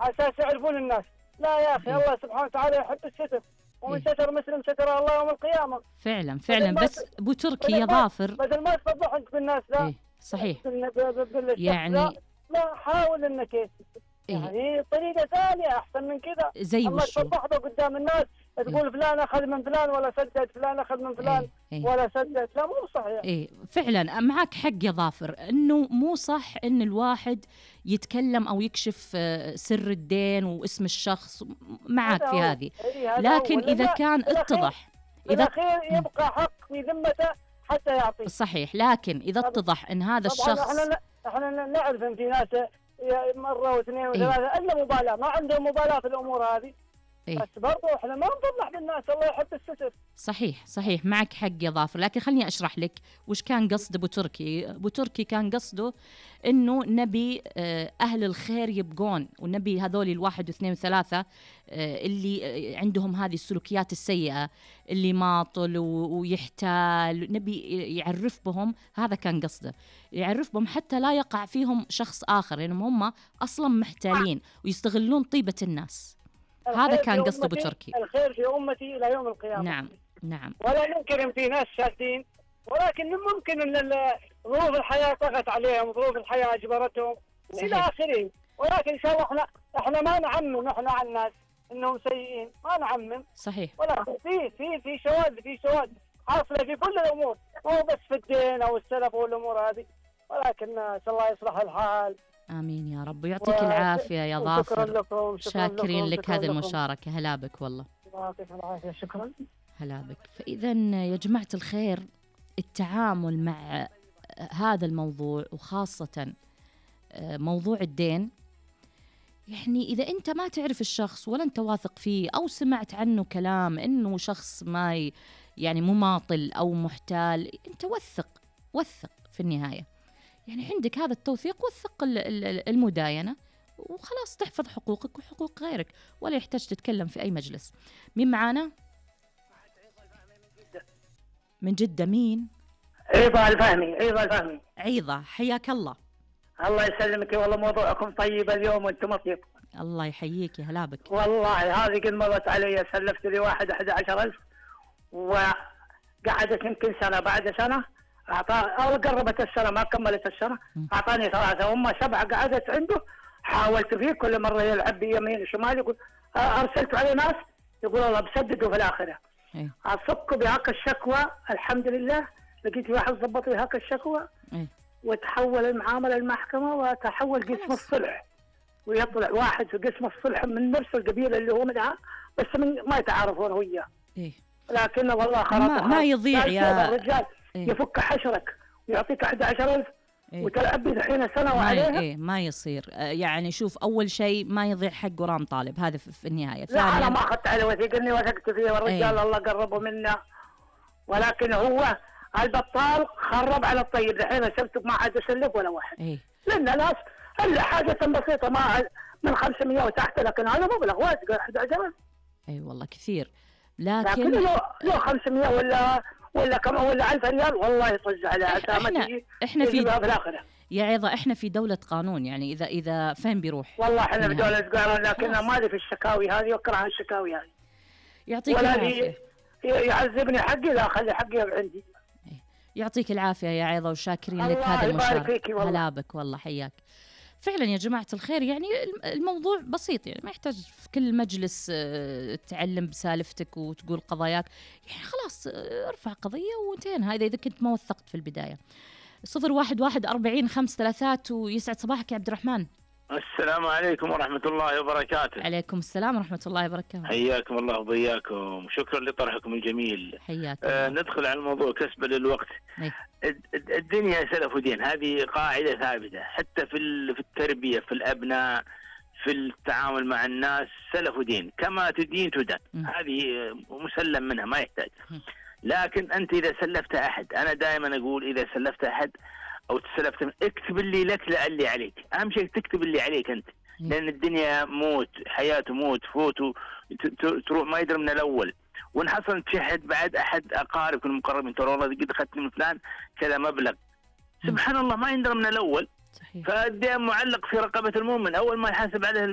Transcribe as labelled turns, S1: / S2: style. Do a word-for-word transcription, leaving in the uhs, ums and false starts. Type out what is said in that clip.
S1: على اساس يعرفون الناس. لا يا اخي،
S2: إيه.
S1: الله سبحانه وتعالى يحب الستر، ومن
S2: إيه.
S1: ستر مسلم ستر الله يوم القيامه.
S2: فعلا فعلا.
S1: بدل ما
S2: بس
S1: ت-
S2: ابو تركي
S1: بدل
S2: يا
S1: ما
S2: ظافر،
S1: بدل ما تفضح انت بالناس، لا
S2: ايه صحيح،
S1: بال- بال- بالشخص، لا
S2: يعني
S1: لا، حاول انك
S2: إيه.
S1: يعني طريقه ثانيه احسن من كذا.
S2: زي
S1: اما
S2: وشو؟
S1: تفضحه قدام الناس تقول فلان اخذ من فلان ولا سدد، فلان اخذ من فلان
S2: إيه. إيه.
S1: ولا سدد، لا مو صحيح.
S2: ايه فعلا معك حق يا ظافر، انه مو صح ان الواحد يتكلم او يكشف آه، سر الدين واسم الشخص، معك
S1: هذا
S2: في
S1: هو.
S2: هذه.
S1: إيه، هذا
S2: لكن
S1: هو.
S2: اذا
S1: لا،
S2: كان
S1: بالأخير-
S2: اتضح، اذا
S1: بالاخير يبقى حق في ذمته حتى يعطيه.
S2: صحيح، لكن اذا
S1: طب-
S2: اتضح ان هذا
S1: طبعا
S2: الشخص
S1: احنا احنا نعرف ان في ناس مره واثنين
S2: إيه.
S1: وثلاثه الا مبالاه، ما عندهم مبالاه في الامور هذه.
S2: إيه.
S1: بس برضو احنا ما نفضح بالناس، الله يحب الستر.
S2: صحيح صحيح، معك حق يا ظافر. لكن خليني أشرح لك وش كان قصد أبو تركي. أبو تركي كان قصده إنه نبي آه، أهل الخير يبقون، ونبي هذول الواحد واثنين وثلاثة آه، اللي آه، عندهم هذه السلوكيات السيئة، اللي ماطل و- ويحتال، نبي يعرف بهم. هذا كان قصده، يعرف بهم حتى لا يقع فيهم شخص آخر، لأنهم هم أصلا محتالين ويستغلون طيبة الناس. هذا
S1: الخير
S2: كان
S1: في
S2: قصد أبو
S1: أمتي-
S2: تركي.
S1: الخير في امتي الى يوم القيامه.
S2: نعم نعم.
S1: ولا ننكر ان في ناس شادين، ولكن ممكن ان ال- ظروف الحياه طغت عليهم، ظروف الحياه اجبرتهم الى
S2: صحيح.
S1: اخره. ولكن ان شاء الله احنا احنا ما نعمم احنا على الناس انهم سيئين، ما نعمم.
S2: صحيح.
S1: ولكن في في في شواذ في شواذ حاصله في كل الامور، مو بس في الدين او السلف والامور هذه. ولكن نسال الله يصلح الحال.
S2: آمين يا رب، ويعطيك
S1: و-
S2: العافية يا
S1: وشكرا
S2: ظافر.
S1: لكم، شكرا
S2: شاكرين
S1: لكم،
S2: لك
S1: شكرا
S2: هذه
S1: لكم.
S2: المشاركة. هلا بك والله.
S1: الله يعطيك العافيه، شكرا.
S2: هلا بك. فإذا يا جماعة الخير، التعامل مع هذا الموضوع، وخاصة موضوع الدين، يعني إذا أنت ما تعرف الشخص ولا أنت واثق فيه، أو سمعت عنه كلام إنه شخص ما ي- يعني مماطل أو محتال، أنت وثق وثق في النهاية. يعني عندك هذا التوثيق، وثق ال- ال- المداينة، وخلاص تحفظ حقوقك وحقوق غيرك، ولا يحتاج تتكلم في أي مجلس. مين معانا؟ من جدة. مين؟
S1: عيضة الفهمي، عيضة الفهمي.
S2: عيضة، حياك الله.
S1: الله يسلمك، والله موضوعكم طيب اليوم وانتم مطيب.
S2: الله يحييك، يا هلا بك.
S1: والله هذه قد مرت علي، سلفت لي واحد أحد عشر ألف، وقعدت يمكن سنة، بعد سنة أعطى أو قربت السنة ما كملت السنة، أعطاني ثلاثة، هم سبعة قعدت عنده. حاولت فيه كل مرة يلعب بيمين وشمال، يقول أرسلت عليه ناس يقول والله بسددوا في الآخرة.
S2: إيه.
S1: أصك بهاك الشكوى، الحمد لله لقيت واحد ضبط لي هاك الشكوى.
S2: إيه.
S1: وتحول المعاملة المحكمة، وتحول قسم الصلح، ويطلع واحد في قسم الصلح من نفس القبيلة اللي هو منها، بس من ما يتعارفون هو وياه.
S2: إيه.
S1: لكن والله خرط
S2: ما, ما يضيع يا
S1: الرجال.
S2: إيه.
S1: يفك حشرك ويعطيك أحد عشر ألف،
S2: إيه.
S1: وتلعب به الحين سنة
S2: ما
S1: وعليها.
S2: ي... إيه ما يصير. آه، يعني شوف، أول شيء ما يضيع حق ورام طالب، هذا في, في النهاية.
S1: لا أنا
S2: ثانيا
S1: ما أخذت على وثيقة، إني وثقت فيه، والرجال
S2: إيه.
S1: الله قربه منا. ولكن هو البطال خرب على الطيب. الحين شفتك ما عاد يسلف ولا واحد.
S2: إيه.
S1: لأن ناس إلا حاجة بسيطة ما من خمسمية وتحت، لكن هذا مبلغ واجد أحد عشر.
S2: أي والله كثير.
S1: لكن
S2: لكن
S1: لو لو خمسمية ولا ولا كم ولا ألف ريال والله يطز عليها.
S2: إحنا إحنا في
S1: في الآخرة.
S2: يا عظة، إحنا في دولة قانون، يعني إذا إذا فين بيروح.
S1: والله إحنا في
S2: النهاية.
S1: دولة قانون، لكن
S2: خلاص.
S1: ما لي في الشكاوي هذه، وأكره الشكاوي هذه.
S2: يعطيك
S1: ولا
S2: العافية.
S1: لي يعذبني حقي، لا خلي حقي عندي.
S2: يعطيك العافية يا عظة، وشاكرين لك
S1: الله
S2: هذا
S1: يبارك
S2: المشاركة.
S1: فيكي والله.
S2: هلا بك والله، حياك. فعلا يا جماعة الخير، يعني الموضوع بسيط، يعني ما يحتاج في كل مجلس آه، تعلم بسالفتك وتقول قضاياك. يعني خلاص آه، ارفع قضية وانتهينا. هذا إذا كنت ما وثقت في البداية. صفر واحد واحد أربعين خمس ثلاثات. ويسعد صباحك يا عبد الرحمن.
S3: السلام عليكم ورحمة الله وبركاته.
S2: عليكم السلام ورحمة الله وبركاته.
S3: حياكم الله وبياكم، شكرا لطرحكم الجميل.
S2: حياك
S3: آه
S2: الله.
S3: ندخل على الموضوع كسبا للوقت.
S2: أيه.
S3: الد- الد- الدنيا سلف ودين، هذه قاعدة ثابتة، حتى في ال- في التربية، في الأبناء، في التعامل مع الناس، سلف ودين، كما تدين تدان.
S2: م.
S3: هذه مسلم منها، ما يحتاج.
S2: م.
S3: لكن أنت إذا سلفت أحد، أنا دائما أقول إذا سلفت أحد أو تسلفت، اكتب اللي لك لا اللي عليك. أهم شيء تكتب اللي عليك أنت،
S2: م.
S3: لأن الدنيا موت، حياة موت، فوت تروح ما يدري من الأول. وإن حصل تشهد بعد أحد أقاربك المقربين، ترى والله قد أخذت من فلان كذا مبلغ، سبحان الله ما يندرى من الأول.
S2: صحيح.
S3: فالدين معلق في رقبة المؤمن، أول ما يحاسب عليه